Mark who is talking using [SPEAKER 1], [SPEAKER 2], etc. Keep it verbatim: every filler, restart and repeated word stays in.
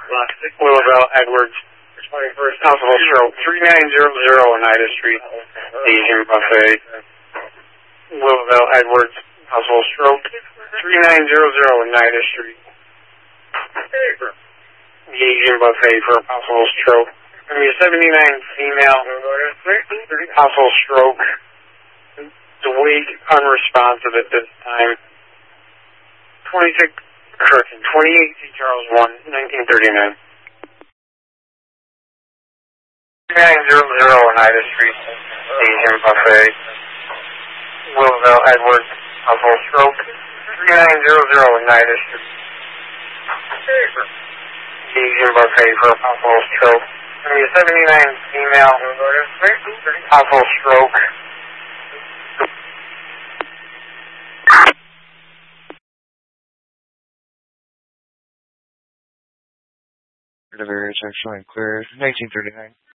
[SPEAKER 1] Willowbell Edwards, possible stroke. thirty-nine hundred Oneida Street, Asian Buffet. Willowbell Edwards, possible stroke. thirty-nine hundred Oneida Street. The Asian Buffet for a possible stroke. I mean, seventy-nine female, possible stroke. Weak, unresponsive at this time. twenty-six, correction, twenty-eight C Charles one, nineteen thirty-nine. thirty-nine hundred Oneida Street, Asian Buffet. Willowbell Edwards, possible stroke. thirty-nine hundred Oneida Street. Asian Buffet for a possible stroke. I mean, seventy-nine female, possible stroke.
[SPEAKER 2] Whatever, it's actually clear. nineteen thirty-nine.